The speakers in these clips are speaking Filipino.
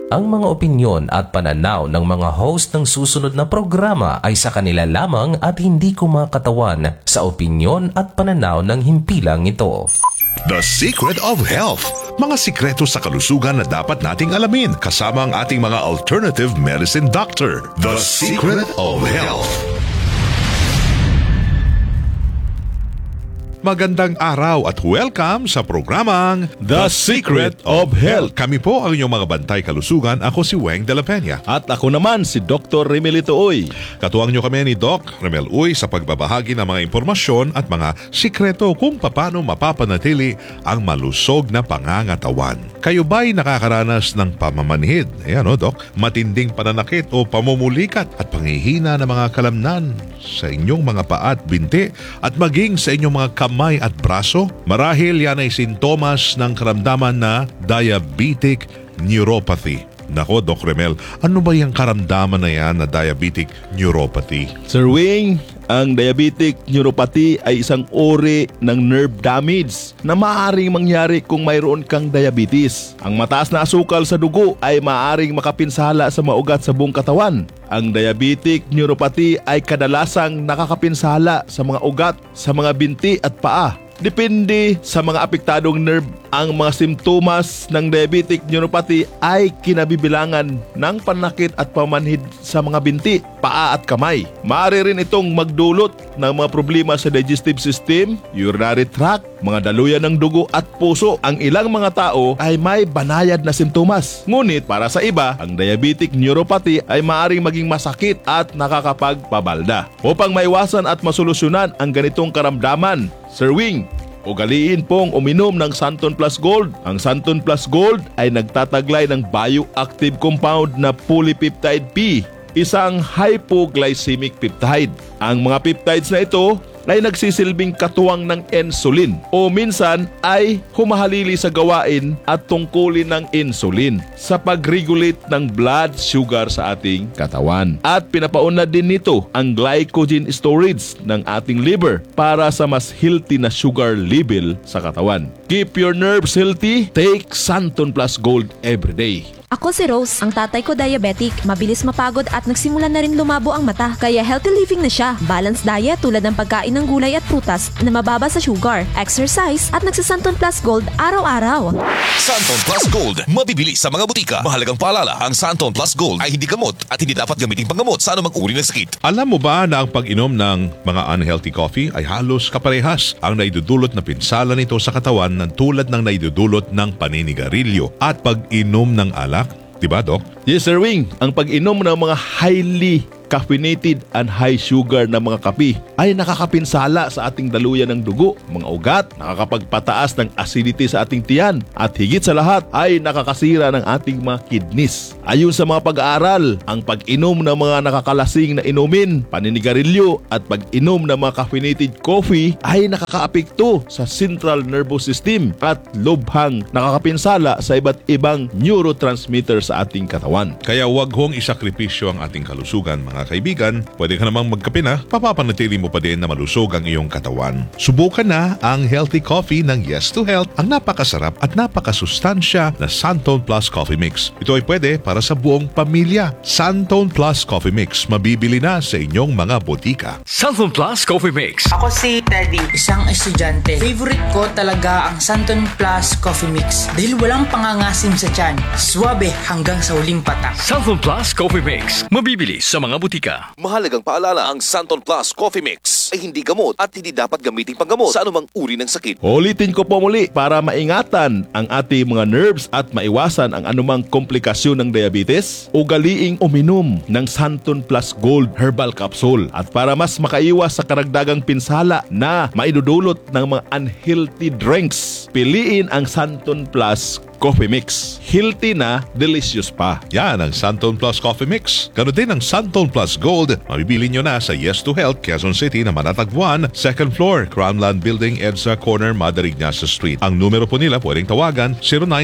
Ang mga opinyon at pananaw ng mga host ng susunod na programa ay sa kanila lamang at hindi kumakatawan sa opinyon at pananaw ng himpilang ito. The Secret of Health. Mga sikreto sa kalusugan na dapat nating alamin kasama ang ating mga alternative medicine doctor. The Secret of Health. Magandang araw at welcome sa programang The Secret of Health. Kami po ang inyong mga bantay kalusugan. Ako si Weng de la Peña. At ako naman si Dr. Remelito Uy. Katuwang nyo kami ni Doc Remel Uy sa pagbabahagi ng mga impormasyon at mga sikreto kung paano mapapanatili ang malusog na pangangatawan. Kayo ba'y nakakaranas ng pamamanhid? Ayan o, Doc. Matinding pananakit o pamumulikat at panghihina ng mga kalamnan sa inyong mga paa at binti at maging sa inyong mga kamay at braso? Marahil yan ay sintomas ng karamdaman na diabetic neuropathy. Nako, Doc Remel, ano ba yung karamdaman na yan na diabetic neuropathy? Sir Wing, ang diabetic neuropathy ay isang uri ng nerve damage na maaaring mangyari kung mayroon kang diabetes. Ang mataas na asukal sa dugo ay maaaring makapinsala sa mga ugat sa buong katawan. Ang diabetic neuropathy ay kadalasang nakakapinsala sa mga ugat, sa mga binti at paa. Depende sa mga apektadong nerve, ang mga simptomas ng diabetic neuropathy ay kinabibilangan ng pananakit at pamanhid sa mga binti, paa at kamay. Maaari rin itong magdulot ng mga problema sa digestive system, urinary tract, mga daluyan ng dugo at puso. Ang ilang mga tao ay may banayad na simptomas. Ngunit para sa iba, ang diabetic neuropathy ay maaaring maging masakit at nakakapagpabalda. Upang maiwasan at masolusyonan ang ganitong karamdaman, Sir Wing, ugaliin pong uminom ng Santon Plus Gold. Ang Santon Plus Gold ay nagtataglay ng bioactive compound na polypeptide P, isang hypoglycemic peptide. Ang mga peptides na ito ay nagsisilbing katuwang ng insulin o minsan ay humahalili sa gawain at tungkulin ng insulin sa pag-regulate ng blood sugar sa ating katawan. At pinapaunlad din nito ang glycogen storage ng ating liver para sa mas healthy na sugar level sa katawan. Keep your nerves healthy. Take Santon Plus Gold every day. Ako si Rose, ang tatay ko diabetic, mabilis mapagod at nagsimula na rin lumabo ang mata. Kaya healthy living na siya. Balanced diet tulad ng pagkain ng gulay at prutas na mababa sa sugar, exercise at nagsasanton plus gold araw-araw. Santon Plus Gold, mabibili sa mga butika. Mahalagang paalala, ang Santon Plus Gold ay hindi gamot at hindi dapat gamitin panggamot sa anumang uri ng sakit. Alam mo ba na ang pag-inom ng mga unhealthy coffee ay halos kaparehas ang naidudulot na pinsala nito sa katawan ng tulad ng naidudulot ng paninigarilyo at pag-inom ng alak? Diba, Doc? Yes, Sir Wing. Ang pag-inom ng mga highly caffeinated and high sugar na mga kape ay nakakapinsala sa ating daluyan ng dugo, mga ugat, nakakapagpataas ng acidity sa ating tiyan at higit sa lahat ay nakakasira ng ating mga kidneys. Ayon sa mga pag-aaral, ang pag-inom ng mga nakakalasing na inumin, paninigarilyo at pag-inom ng mga caffeinated coffee ay nakakaapekto sa central nervous system at lubhang nakakapinsala sa iba't ibang neurotransmitter sa ating katawan. Kaya wag hong isakripisyo ang ating kalusugan, mga kaibigan. Pwede ka namang magkape na, papapanatili mo pa din na malusog ang iyong katawan. Subukan na ang healthy coffee ng Yes to Health, ang napakasarap at napakasustansya na Santon Plus Coffee Mix. Ito ay pwede para sa buong pamilya. Santon Plus Coffee Mix, mabibili na sa inyong mga botika. Santon Plus Coffee Mix. Ako si Teddy, isang estudyante. Favorite ko talaga ang Santon Plus Coffee Mix dahil walang pangangasim sa tiyan. Swabe hanggang sa huling patak. Santon Plus Coffee Mix. Mabibili sa mga butika. Mahalagang paalala, ang Santon Plus Coffee Mix ay hindi gamot at hindi dapat gamitin panggamot sa anumang uri ng sakit. Ulitin ko po muli para maingatan ang ating mga nerves at maiwasan ang anumang komplikasyon ng diabetes. Ugaliing uminom ng Santon Plus Gold Herbal Capsule at para mas makaiwas sa karagdagang pinsala na maidudulot ng mga unhealthy drinks, piliin ang Santon Plus Coffee Mix. Healthy na, delicious pa. Yan ang Santon Plus Coffee Mix. Ganoon din ang Santon Plus Gold. Mabibili nyo na sa Yes to Health, Quezon City na matatagpuan, 2nd floor, Crownland Building, EDSA Corner, Mother Ignacia Street. Ang numero po nila pwedeng tawagan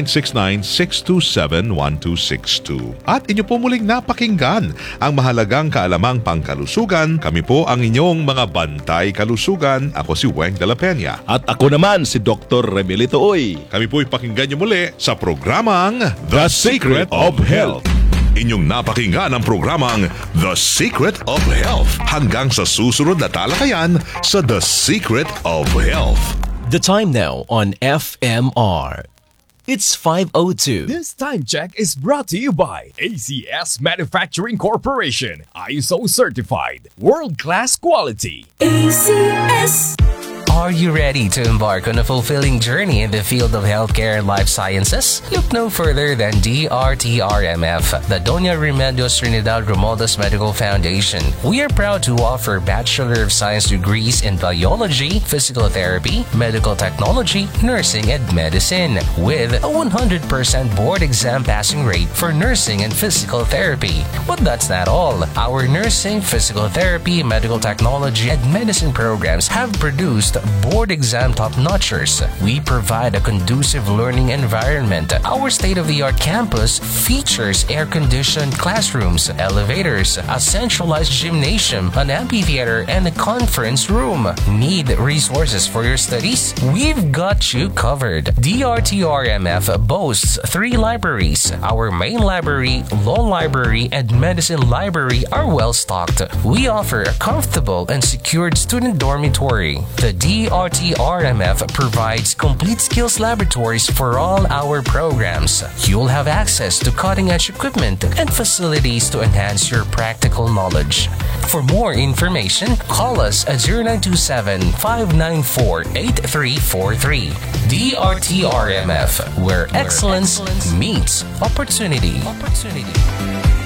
0969-627-1262. At inyo po muling napakinggan ang mahalagang kaalamang pangkalusugan. Kami po ang inyong mga bantay kalusugan. Ako si Weng de la Peña. At ako naman si Dr. Remelito Uy. Kami po ipakinggan nyo muli sa programang The Secret of Health. Inyong napakinggan ang programang The Secret of Health hanggang sa susunod na talakayan sa The Secret of Health. The time now on FMR. It's 5:02. This time check is brought to you by ACS Manufacturing Corporation. ISO certified. World-class quality. ACS. Are you ready to embark on a fulfilling journey in the field of healthcare and life sciences? Look no further than DRTRMF, the Doña Remedios Trinidad Romualdez Medical Foundation. We are proud to offer Bachelor of Science degrees in Biology, Physical Therapy, Medical Technology, Nursing, and Medicine, with a 100% board exam passing rate for nursing and physical therapy. But that's not all. Our nursing, physical therapy, medical technology, and medicine programs have produced board exam top-notchers. We provide a conducive learning environment. Our state-of-the-art campus features air-conditioned classrooms, elevators, a centralized gymnasium, an amphitheater, and a conference room. Need resources for your studies? We've got you covered. DRTRMF boasts 3 libraries. Our main library, law library, and medicine library are well-stocked. We offer a comfortable and secured student dormitory. The DRTRMF provides complete skills laboratories for all our programs. You'll have access to cutting-edge equipment and facilities to enhance your practical knowledge. For more information, call us at 0927-594-8343. DRTRMF, where excellence meets opportunity.